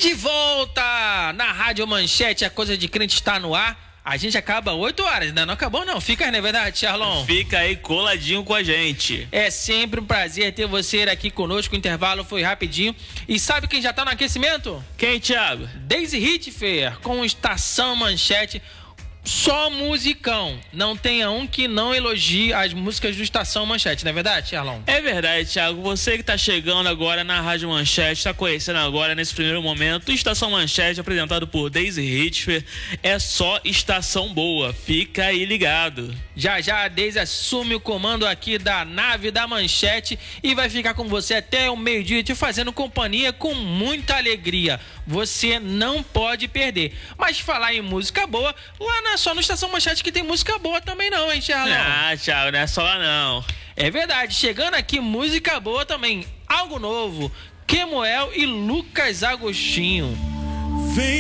De volta na Rádio Manchete, a Coisa de Crente está no ar. A gente acaba 8 horas, ainda não acabou não. Fica aí, não é verdade, Charlon? Fica aí coladinho com a gente. É sempre um prazer ter você aqui conosco. O intervalo foi rapidinho. E sabe quem já tá no aquecimento? Quem, Thiago? Daisy Hitfair, com Estação Manchete. Só musicão. Não tenha um que não elogie as músicas do Estação Manchete, não é verdade, Charlon? É verdade, Thiago. Você que tá chegando agora na Rádio Manchete, tá conhecendo agora nesse primeiro momento, Estação Manchete, apresentado por Daisy Hitfair, é só estação boa. Fica aí ligado. Já já a Daisy assume o comando aqui da nave da Manchete e vai ficar com você até o meio-dia, te fazendo companhia com muita alegria. Você não pode perder. Mas falar em música boa, lá não é só no Estação Manchete que tem música boa também não, hein, Thiago? Ah, Thiago, não é só lá não. É verdade, chegando aqui música boa também. Algo novo, Kemuel e Lucas Agostinho. Vem